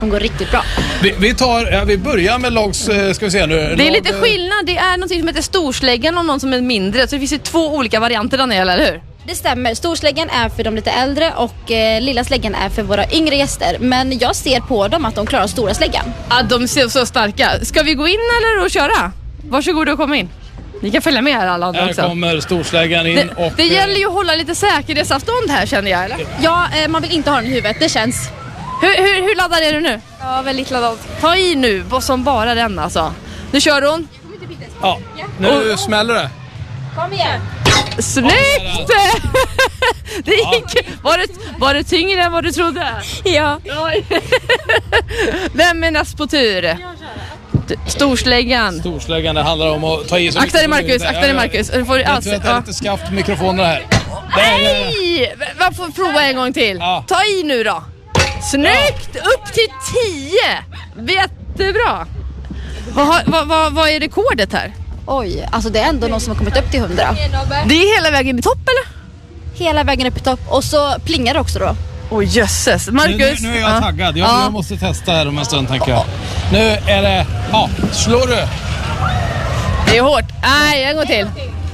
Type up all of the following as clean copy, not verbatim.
De går riktigt bra. Vi börjar med logs, ska vi se nu. Det är lite skillnad, det är något som heter storsläggan och någon som är mindre. Så det finns ju 2 olika varianter, Daniel, eller hur? Det stämmer, storsläggan är för de lite äldre och lilla släggan är för våra yngre gäster. Men jag ser på dem att de klarar stora släggan. Ja, de ser så starka. Ska vi gå in eller och köra? Varsågod och kom in. Ni kan följa med här alla andra också. Här kommer storsläggan in det gäller ju att hålla lite säkerhetsavstånd här, känner jag, eller? Ja, man vill inte ha den i huvudet, det känns. Hur laddad är du nu? Ja, väldigt laddad. Ta i nu, som bara den alltså. Nu kör hon. Ja, nu smäller det. Kom igen. Snyggt! Det gick. Var det tyngre än vad du trodde? Ja. Vem är näst på tur? Storsläggan. Storsläggan, det handlar om att ta i så mycket. Akta dig Marcus. Jag får lite skaft mikrofoner här. Nej! Man får prova en gång till. Ja. Ta i nu då. Snyggt! Upp till 10. Jättebra. Vad är rekordet här? Oj, alltså det är ändå någon som har kommit upp till 100. Det är hela vägen i topp, eller? Hela vägen upp i topp. Och så plingar det också då. Oj, jösses. Marcus. Nu är jag taggad. Jag måste testa här om en stund, tänker jag. Nu är det... Ja, slår du. Det är hårt. Nej, en gång till.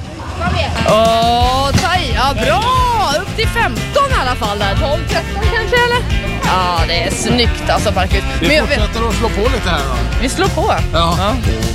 Ja, bra! Upp till 15 i alla fall där. 12-13 kanske, eller? Ja, det är snyggt alltså, Marcus. Vi fortsätter att slå på lite här då. Vi slår på. Ja.